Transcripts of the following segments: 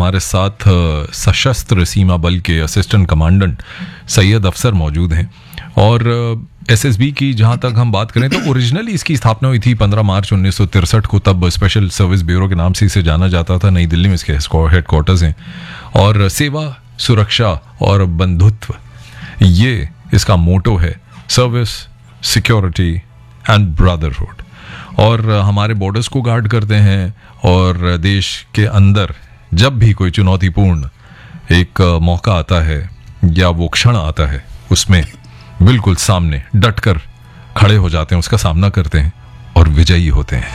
हमारे साथ सशस्त्र सीमा बल के असिस्टेंट कमांडेंट सैयद अफसर मौजूद हैं। और एसएसबी की जहां तक हम बात करें तो ओरिजिनली इसकी स्थापना हुई थी 15 मार्च 1963 को। तब स्पेशल सर्विस ब्यूरो के नाम से इसे जाना जाता था। नई दिल्ली में इसके हेडक्वार्टर्स हैं। और सेवा, सुरक्षा और बंधुत्व, ये इसका मोटो है। Service, security and brotherhood. और हमारे बॉर्डर्स को गार्ड करते हैं। और देश के अंदर जब भी कोई चुनौतीपूर्ण एक मौका आता है या वो क्षण आता है, उसमें बिल्कुल सामने डटकर खड़े हो जाते हैं, उसका सामना करते हैं और विजयी होते हैं।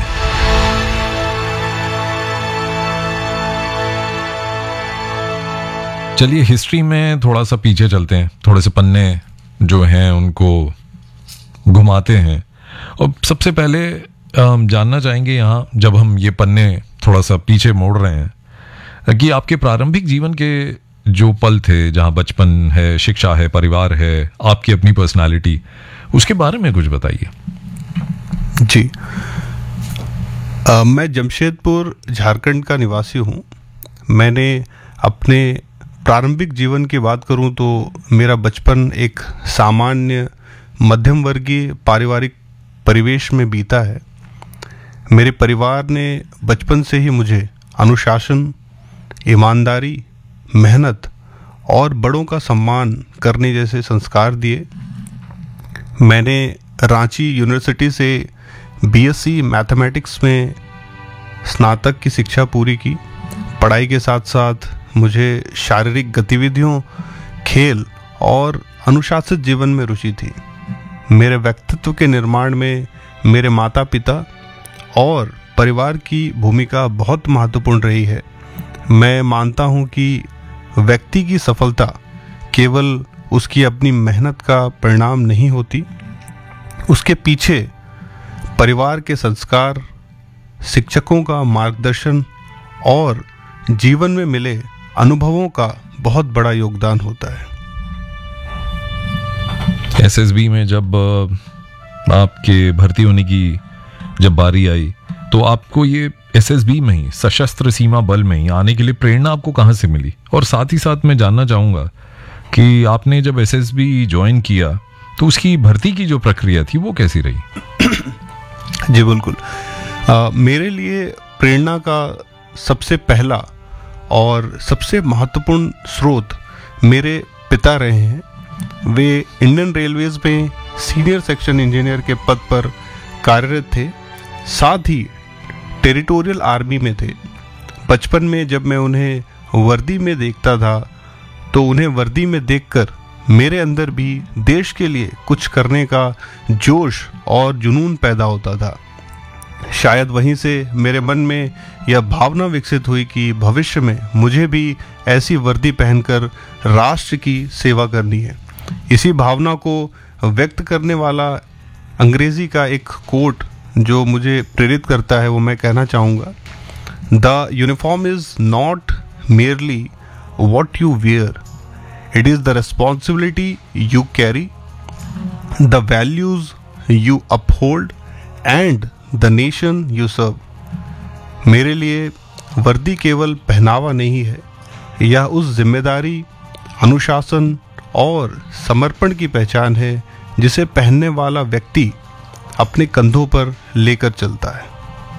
चलिए हिस्ट्री में थोड़ा सा पीछे चलते हैं, थोड़े से पन्ने जो हैं उनको घुमाते हैं। और सबसे पहले जानना चाहेंगे यहाँ, जब हम ये पन्ने थोड़ा सा पीछे मोड़ रहे हैं, कि आपके प्रारंभिक जीवन के जो पल थे, जहाँ बचपन है, शिक्षा है, परिवार है, आपकी अपनी पर्सनालिटी, उसके बारे में कुछ बताइए। जी, मैं जमशेदपुर झारखंड का निवासी हूँ। मैंने अपने प्रारंभिक जीवन की बात करूँ तो मेरा बचपन एक सामान्य मध्यम वर्गीय पारिवारिक परिवेश में बीता है। मेरे परिवार ने बचपन से ही मुझे अनुशासन, ईमानदारी, मेहनत और बड़ों का सम्मान करने जैसे संस्कार दिए। मैंने रांची यूनिवर्सिटी से बीएससी मैथमेटिक्स में स्नातक की शिक्षा पूरी की। पढ़ाई के साथ साथ मुझे शारीरिक गतिविधियों, खेल और अनुशासित जीवन में रुचि थी। मेरे व्यक्तित्व के निर्माण में मेरे माता पिता और परिवार की भूमिका बहुत महत्वपूर्ण रही है। मैं मानता हूँ कि व्यक्ति की सफलता केवल उसकी अपनी मेहनत का परिणाम नहीं होती, उसके पीछे परिवार के संस्कार, शिक्षकों का मार्गदर्शन और जीवन में मिले अनुभवों का बहुत बड़ा योगदान होता है। एसएसबी में जब आपके भर्ती होने की जब बारी आई, तो आपको ये एसएसबी में ही, सशस्त्र सीमा बल में ही आने के लिए प्रेरणा आपको कहाँ से मिली? और साथ ही साथ मैं जानना चाहूँगा कि आपने जब एसएसबी ज्वाइन किया तो उसकी भर्ती की जो प्रक्रिया थी वो कैसी रही? जी बिल्कुल। मेरे लिए प्रेरणा का सबसे पहला और सबसे महत्वपूर्ण स्रोत मेरे पिता रहे हैं। वे इंडियन रेलवेज में सीनियर सेक्शन इंजीनियर के पद पर कार्यरत थे, साथ ही टेरिटोरियल आर्मी में थे। बचपन में जब मैं उन्हें वर्दी में देखता था तो उन्हें वर्दी में देखकर मेरे अंदर भी देश के लिए कुछ करने का जोश और जुनून पैदा होता था। शायद वहीं से मेरे मन में यह भावना विकसित हुई कि भविष्य में मुझे भी ऐसी वर्दी पहनकर राष्ट्र की सेवा करनी है। इसी भावना को व्यक्त करने वाला अंग्रेजी का एक कोट जो मुझे प्रेरित करता है वो मैं कहना चाहूँगा। The uniform is not merely what you where, it is the responsibility you carry, the values you uphold and the nation you serve. मेरे लिए वर्दी केवल पहनावा नहीं है, यह उस जिम्मेदारी, अनुशासन और समर्पण की पहचान है जिसे पहनने वाला व्यक्ति अपने कंधों पर लेकर चलता है।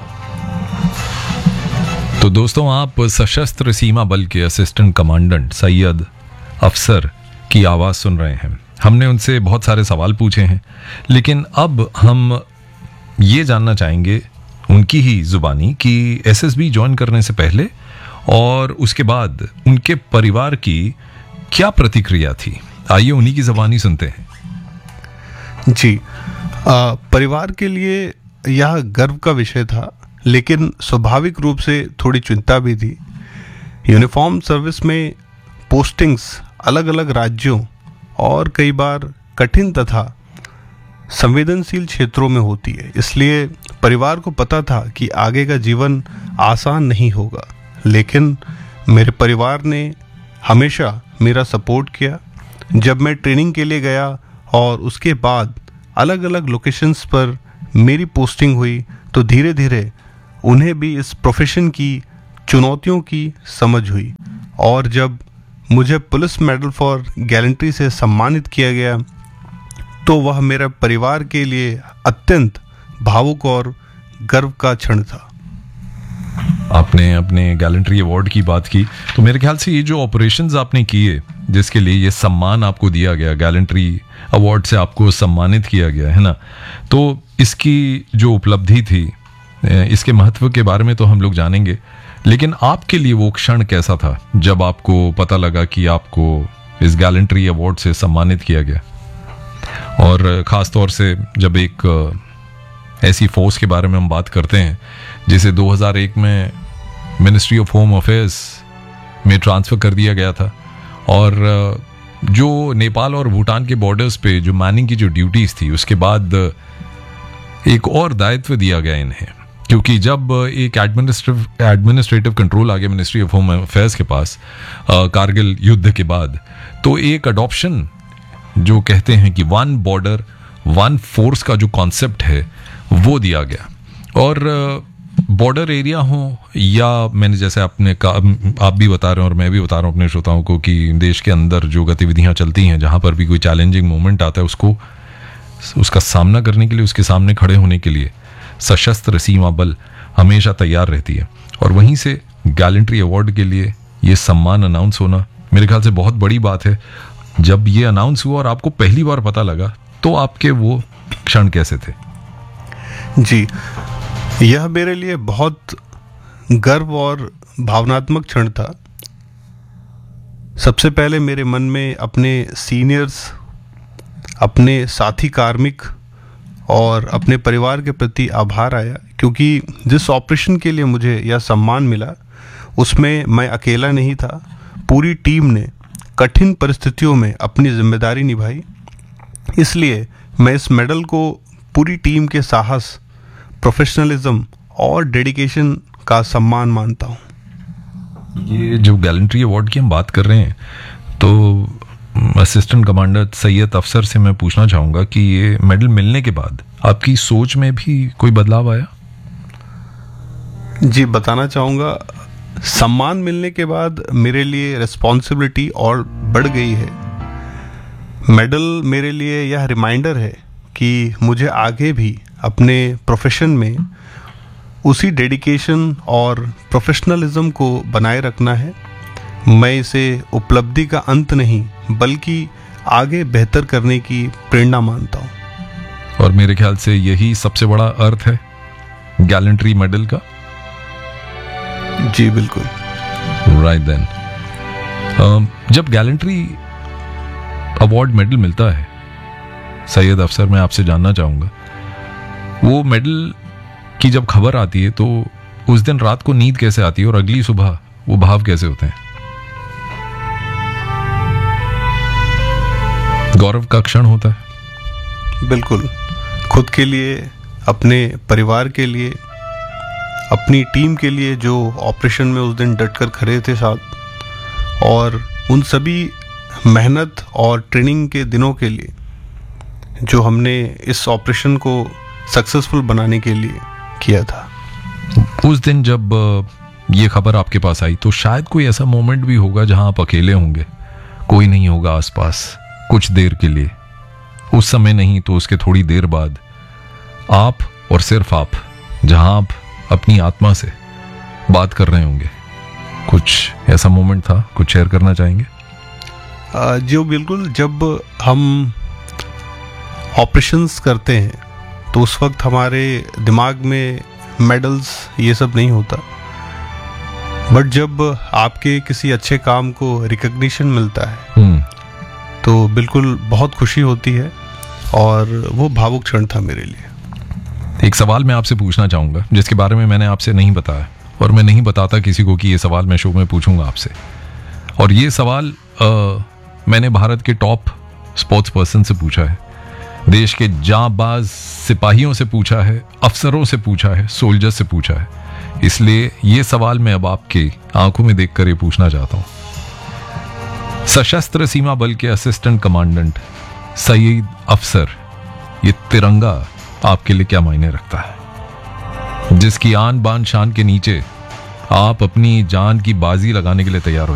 तो दोस्तों, आप सशस्त्र सीमा बल के असिस्टेंट कमांडेंट सैयद अफसर की आवाज़ सुन रहे हैं। हमने उनसे बहुत सारे सवाल पूछे हैं, लेकिन अब हम ये जानना चाहेंगे उनकी ही जुबानी कि एसएसबी ज्वाइन करने से पहले और उसके बाद उनके परिवार की क्या प्रतिक्रिया थी। आइए उन्हीं की जुबानी सुनते हैं। जी, परिवार के लिए यह गर्व का विषय था, लेकिन स्वाभाविक रूप से थोड़ी चिंता भी थी। यूनिफॉर्म सर्विस में पोस्टिंग्स अलग अलग राज्यों और कई बार कठिन तथा संवेदनशील क्षेत्रों में होती है, इसलिए परिवार को पता था कि आगे का जीवन आसान नहीं होगा। लेकिन मेरे परिवार ने हमेशा मेरा सपोर्ट किया। जब मैं ट्रेनिंग के लिए गया और उसके बाद अलग अलग लोकेशंस पर मेरी पोस्टिंग हुई तो धीरे धीरे उन्हें भी इस प्रोफेशन की चुनौतियों की समझ हुई। और जब मुझे पुलिस मेडल फॉर गैलेंट्री से सम्मानित किया गया तो वह मेरे परिवार के लिए अत्यंत भावुक और गर्व का क्षण था। आपने अपने गैलेंट्री अवार्ड की बात की, तो मेरे ख्याल से ये जो ऑपरेशंस आपने किए जिसके लिए ये सम्मान आपको दिया गया, गैलेंट्री अवार्ड से आपको सम्मानित किया गया है ना, तो इसकी जो उपलब्धि थी, इसके महत्व के बारे में तो हम लोग जानेंगे, लेकिन आपके लिए वो क्षण कैसा था जब आपको पता लगा कि आपको इस गैलेंट्री अवार्ड से सम्मानित किया गया? और ख़ास तौर से जब एक ऐसी फोर्स के बारे में हम बात करते हैं जिसे 2001 में मिनिस्ट्री ऑफ होम अफेयर्स में ट्रांसफ़र कर दिया गया था, और जो नेपाल और भूटान के बॉर्डर्स पे जो मैनिंग की जो ड्यूटीज़ थी, उसके बाद एक और दायित्व दिया गया इन्हें, क्योंकि जब एक एडमिनिस्ट्रेटिव कंट्रोल आ गया मिनिस्ट्री ऑफ होम अफेयर्स के पास कारगिल युद्ध के बाद, तो एक अडॉप्शन जो कहते हैं कि वन बॉर्डर वन फोर्स का जो कॉन्सेप्ट है वो दिया गया। और बॉर्डर एरिया हो या मैंने जैसे आपने आप भी बता रहे हैं और मैं भी बता रहा हूँ अपने श्रोताओं को कि देश के अंदर जो गतिविधियाँ चलती हैं, जहाँ पर भी कोई चैलेंजिंग मोमेंट आता है, उसका सामना करने के लिए, उसके सामने खड़े होने के लिए सशस्त्र सीमा बल हमेशा तैयार रहती है। और वहीं से गैलेंट्री अवार्ड के लिए ये सम्मान अनाउंस होना मेरे ख्याल से बहुत बड़ी बात है। जब ये अनाउंस हुआ और आपको पहली बार पता लगा तो आपके वो क्षण कैसे थे? जी, यह मेरे लिए बहुत गर्व और भावनात्मक क्षण था। सबसे पहले मेरे मन में अपने सीनियर्स, अपने साथी कार्मिक और अपने परिवार के प्रति आभार आया, क्योंकि जिस ऑपरेशन के लिए मुझे यह सम्मान मिला उसमें मैं अकेला नहीं था। पूरी टीम ने कठिन परिस्थितियों में अपनी जिम्मेदारी निभाई, इसलिए मैं इस मेडल को पूरी टीम के साहस, प्रोफेशनलिज्म और डेडिकेशन का सम्मान मानता हूँ। ये जो गैलेंट्री अवार्ड की हम बात कर रहे हैं, तो असिस्टेंट कमांडर सैयद अफसर से मैं पूछना चाहूँगा कि ये मेडल मिलने के बाद आपकी सोच में भी कोई बदलाव आया? जी, बताना चाहूँगा, सम्मान मिलने के बाद मेरे लिए रिस्पॉन्सिबिलिटी और बढ़ गई है। मेडल मेरे लिए यह रिमाइंडर है कि मुझे आगे भी अपने प्रोफेशन में उसी डेडिकेशन और प्रोफेशनलिज्म को बनाए रखना है। मैं इसे उपलब्धि का अंत नहीं बल्कि आगे बेहतर करने की प्रेरणा मानता हूँ। और मेरे ख्याल से यही सबसे बड़ा अर्थ है गैलेंट्री मेडल का। जी बिल्कुल। राइट देन, जब गैलेंट्री अवार्ड मेडल मिलता है सैयद अफसर, मैं आपसे जानना चाहूँगा, वो मेडल की जब खबर आती है तो उस दिन रात को नींद कैसे आती है और अगली सुबह वो भाव कैसे होते हैं? गौरव का क्षण होता है। बिल्कुल, खुद के लिए, अपने परिवार के लिए, अपनी टीम के लिए जो ऑपरेशन में उस दिन डटकर खड़े थे साथ, और उन सभी मेहनत और ट्रेनिंग के दिनों के लिए जो हमने इस ऑपरेशन को सक्सेसफुल बनाने के लिए किया था। उस दिन जब ये खबर आपके पास आई तो शायद कोई ऐसा मोमेंट भी होगा जहां आप अकेले होंगे, कोई नहीं होगा आसपास कुछ देर के लिए। उस समय नहीं तो उसके थोड़ी देर बाद आप और सिर्फ आप, जहां आप अपनी आत्मा से बात कर रहे होंगे। कुछ ऐसा मोमेंट था, कुछ शेयर करना चाहेंगे? जो बिल्कुल, जब हम ऑपरेशंस करते हैं तो उस वक्त हमारे दिमाग में मेडल्स ये सब नहीं होता, बट जब आपके किसी अच्छे काम को रिकग्निशन मिलता है तो बिल्कुल बहुत खुशी होती है, और वो भावुक क्षण था मेरे लिए। एक सवाल मैं आपसे पूछना चाहूँगा जिसके बारे में मैंने आपसे नहीं बताया, और मैं नहीं बताता किसी को कि ये सवाल मैं शो में पूछूंगा आपसे। और ये सवाल मैंने भारत के टॉप स्पोर्ट्स पर्सन से पूछा है, देश के जांबाज सिपाहियों से पूछा है, अफसरों से पूछा है, सोल्जर्स से पूछा है। इसलिए ये सवाल मैं अब आपके आंखों में देखकर ये पूछना चाहता हूँ। सशस्त्र सीमा बल के असिस्टेंट कमांडेंट सईद अफसर, ये तिरंगा आपके लिए क्या मायने रखता है, जिसकी आन बान शान के नीचे आप अपनी जान की बाजी लगाने के लिए तैयार हो